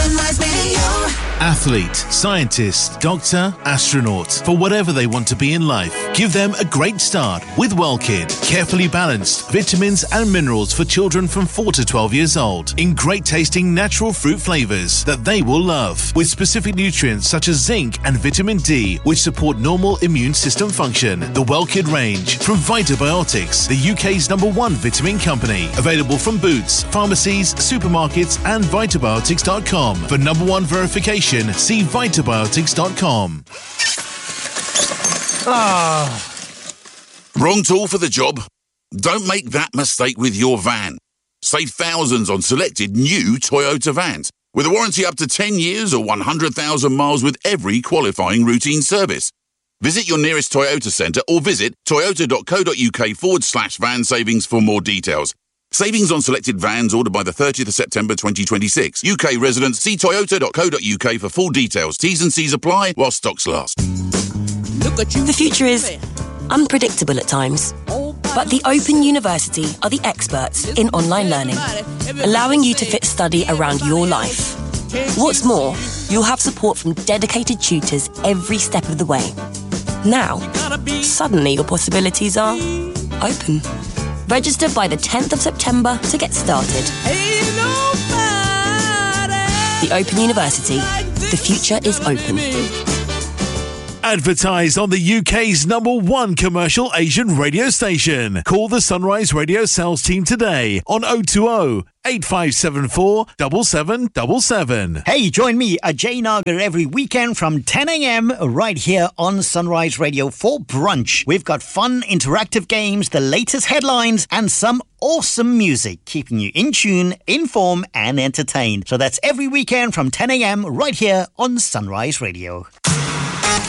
Sunrise Radio. Athlete, scientist, doctor, astronaut, for whatever they want to be in life, give them a great start with WellKid. Carefully balanced vitamins and minerals for children from 4 to 12 years old in great tasting natural fruit flavors that they will love, with specific nutrients such as zinc and vitamin D, which support normal immune system function. The WellKid range from Vitabiotics, the UK's #1 vitamin company. Available from Boots, pharmacies, supermarkets and Vitabiotics.com. For #1 verification, see Vitabiotics.com. Wrong tool for the job? Don't make that mistake with your van. Save thousands on selected new Toyota vans, with a warranty up to 10 years or 100,000 miles with every qualifying routine service. Visit your nearest Toyota centre or visit toyota.co.uk/van savings for more details. Savings on selected vans ordered by the 30th of September 2026. UK residents, see toyota.co.uk for full details. T's and C's apply while stocks last. The future is unpredictable at times, but the Open University are the experts in online learning, allowing you to fit study around your life. What's more, you'll have support from dedicated tutors every step of the way. Now, suddenly your possibilities are open. Register by the 10th of September to get started. The Open University. The future is open. Advertise on the UK's #1 commercial Asian radio station. Call the Sunrise Radio sales team today on 020 8574 7777. Hey, join me, Ajay Nagar, every weekend from 10 a.m. right here on Sunrise Radio for brunch. We've got fun, interactive games, the latest headlines, and some awesome music, keeping you in tune, informed, and entertained. So that's every weekend from 10 a.m. right here on Sunrise Radio.